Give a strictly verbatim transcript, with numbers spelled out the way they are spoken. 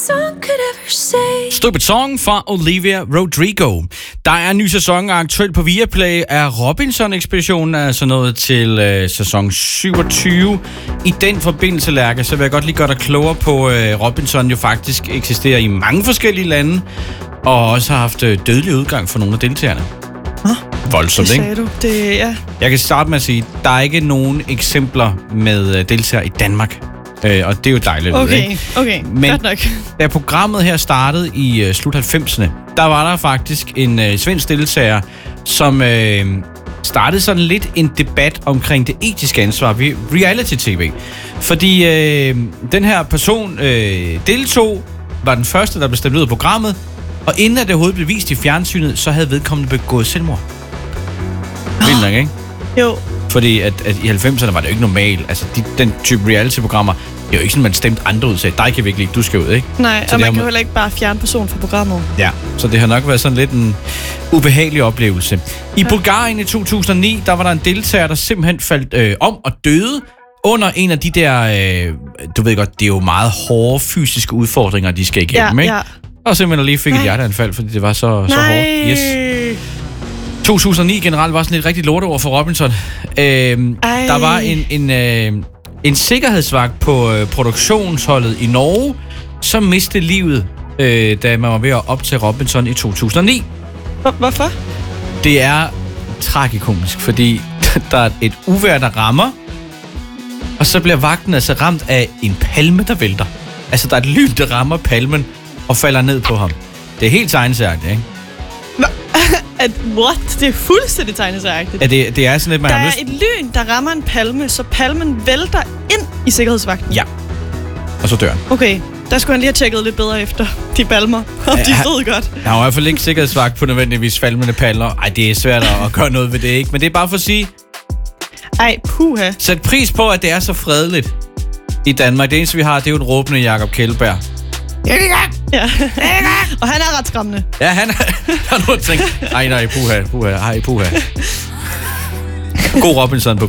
song could ever say. Stupid Song fra Olivia Rodrigo. Der er en ny sæson aktuelt på Viaplay af Robinson-ekspeditionen, altså nået til øh, sæson syvogtyve. I den forbindelse, Lærke, så vil jeg godt lige gøre dig klogere på, øh, Robinson jo faktisk eksisterer i mange forskellige lande, og også har haft øh, dødelig udgang for nogle af deltagerne. Huh? Voldsomt, det ikke? sagde du. Det, ja. Jeg kan starte med at sige, der er ikke nogen eksempler med øh, deltagere i Danmark. Øh, og det er jo dejligt. Okay, ikke? okay. Men Godt nok. da programmet her startede i øh, slut halvfemserne, der var der faktisk en øh, svensk deltager, som øh, startede sådan lidt en debat omkring det etiske ansvar ved reality-tv. Fordi øh, den her person øh, deltog, var den første, der blev stemt ud af programmet, og inden at det overhovedet blev vist i fjernsynet, så havde vedkommende begået selvmord. Vildt nok, ikke? Jo. Fordi at, at i halvfemserne var det jo ikke normalt. Altså, de, den type reality-programmer, det er jo ikke sådan, man stemte andre ud til. Dig kan vi ikke lide, du skal ud, ikke? Nej, så og man har, kan heller ikke bare fjerne person fra programmet. Ja, så det har nok været sådan lidt en ubehagelig oplevelse. I ja. Bulgarien i to tusind og ni, der var der en deltager, der simpelthen faldt øh, om og døde under en af de der, øh, du ved godt, det er jo meget hårde fysiske udfordringer, de skal igennem, ja, ikke? Ja. Og simpelthen lige fik Nej. et hjerteanfald, fordi det var så, så hårdt. Yes. to tusind og ni generelt var sådan et rigtig lorteår for Robinson. Øhm, der var en, en, øh, en sikkerhedsvagt på øh, produktionsholdet i Norge, som mistede livet, øh, da man var ved at optage Robinson i to tusind og ni. Hvorfor? Det er tragikomisk, fordi der er et uvejr, der rammer, og så bliver vagten altså ramt af en palme, der vælter. Altså, der er et lyn, der rammer palmen og falder ned på ham. Det er helt tegnesagtigt, ikke? At, what? Det er fuldstændig tegnesagtigt. Ja, det, det er sådan lidt, man der har er lyst... et lyn, der rammer en palme, så palmen vælter ind i sikkerhedsvagten. Ja. Og så dør han. Okay, der skulle han lige have tjekket lidt bedre efter de palmer, om ja, de stod godt. Han var i hvert fald ikke sikkerhedsvagt på nødvendigvis falmende paller. Ej, det er svært at gøre noget ved det, ikke? Men det er bare for at sige... Ej, puha. Sæt pris på, at det er så fredeligt i Danmark. Det eneste, vi har, det er jo en råbende Jakob Kjellberg. Ja, det er ja. Og han er ret skræmmende. Ja, han er... Der er noget at tænke. Ej, nej, puha, puha, ej, puha. God Robinson på